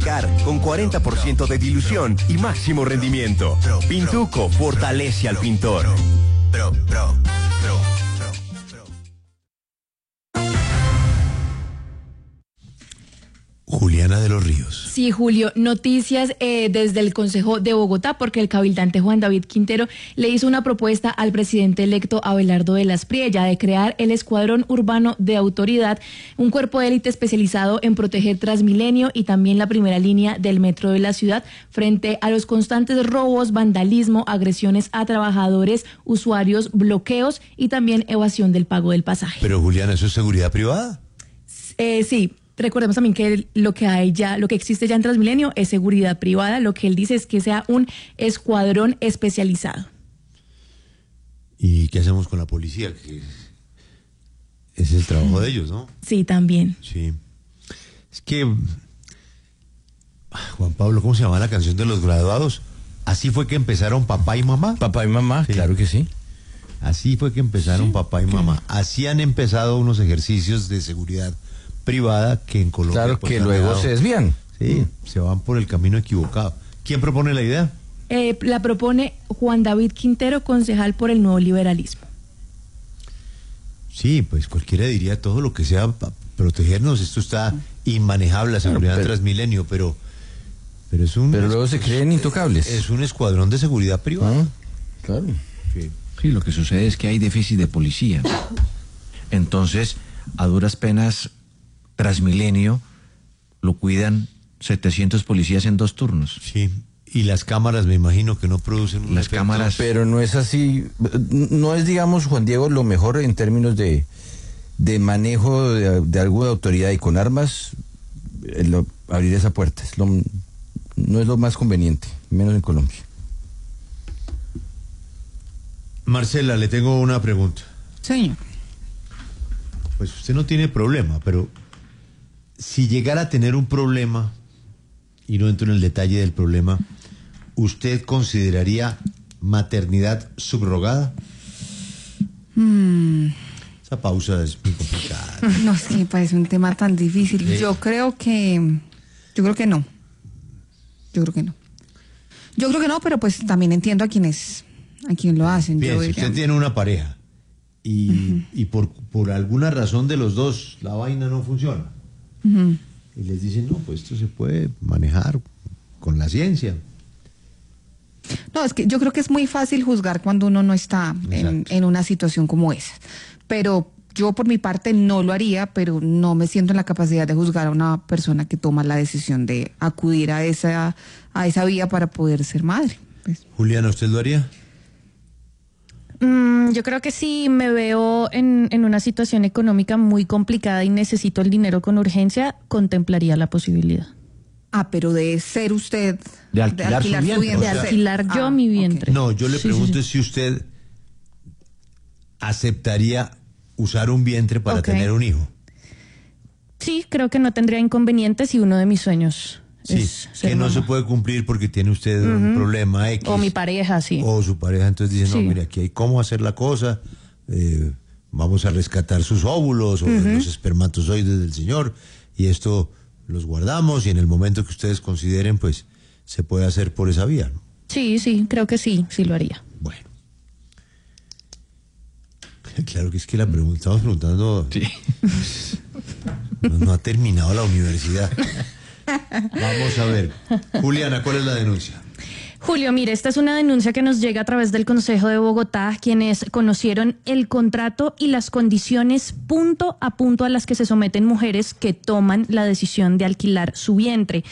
Con 40% de dilución y máximo rendimiento. Pintuco fortalece al pintor. Juliana de los Ríos. Sí, Julio, noticias desde el Consejo de Bogotá, porque el cabildante Juan David Quintero le hizo una propuesta al presidente electo Abelardo de las Priella de crear el Escuadrón Urbano de Autoridad, un cuerpo de élite especializado en proteger Transmilenio y también la primera línea del metro de la ciudad frente a los constantes robos, vandalismo, agresiones a trabajadores, usuarios, bloqueos y también evasión del pago del pasaje. Pero Juliana, ¿eso es seguridad privada? Sí. Recordemos también que lo que existe ya en Transmilenio es seguridad privada. Lo que él dice es que sea un escuadrón especializado. ¿Y qué hacemos con la policía? Que es el trabajo de ellos, ¿no? Sí, también. Sí. Es que, Juan Pablo, ¿cómo se llama la canción de los graduados? Así fue que empezaron papá y mamá. Papá y mamá, sí. Claro que sí. Así fue que empezaron papá y mamá. Así han empezado unos ejercicios de seguridad privada que en Colombia... Claro, pues, que luego se desvían. Sí, se van por el camino equivocado. ¿Quién propone la idea? La propone Juan David Quintero, concejal por el Nuevo Liberalismo. Sí, pues cualquiera diría todo lo que sea para protegernos. Esto está inmanejable, la seguridad de Transmilenio, pero es un... Pero luego se creen intocables. Es un escuadrón de seguridad privada. Claro. Sí, lo que sucede es que hay déficit de policía. Entonces, a duras penas... Transmilenio lo cuidan 700 policías en 2 turnos. Sí, y las cámaras me imagino que no producen un las efecto. Cámaras, pero no es así, no es, digamos, Juan Diego, lo mejor en términos de manejo de alguna autoridad y con armas, abrir esa puerta no es lo más conveniente, menos en Colombia. Marcela, le tengo una pregunta. Señor. Pues usted no tiene problema, pero si llegara a tener un problema, y no entro en el detalle del problema, ¿usted consideraría maternidad subrogada? Esa pausa es muy complicada. No, es que me parece un tema tan difícil. Yo creo que no. Yo creo que no, pero pues también entiendo a quien lo hacen. Bien, si usted tiene una pareja y por alguna razón de los dos la vaina no funciona, y les dicen, no, pues esto se puede manejar con la ciencia. No, es que yo creo que es muy fácil juzgar cuando uno no está en una situación como esa. Pero yo por mi parte no lo haría, pero no me siento en la capacidad de juzgar a una persona que toma la decisión de acudir a esa vía para poder ser madre. Pues. Juliana, ¿usted lo haría? Yo creo que si me veo en una situación económica muy complicada y necesito el dinero con urgencia, contemplaría la posibilidad. Pero de ser usted... De alquilar su vientre. De alquilar yo mi vientre. No, yo le pregunto si usted aceptaría usar un vientre para tener un hijo. Sí, creo que no tendría inconveniente si uno de mis sueños... Sí, que no se puede cumplir porque tiene usted un problema X. O mi pareja, sí. O su pareja, entonces dice, no, mire, aquí hay cómo hacer la cosa, vamos a rescatar sus óvulos o los espermatozoides del señor, y esto los guardamos, y en el momento que ustedes consideren, pues, se puede hacer por esa vía, ¿no? Sí, creo que sí lo haría. Bueno. Claro que es que estamos preguntando... Sí. No ha terminado la universidad. Vamos a ver. Juliana, ¿cuál es la denuncia? Julio, mire, esta es una denuncia que nos llega a través del Consejo de Bogotá, quienes conocieron el contrato y las condiciones punto a punto a las que se someten mujeres que toman la decisión de alquilar su vientre.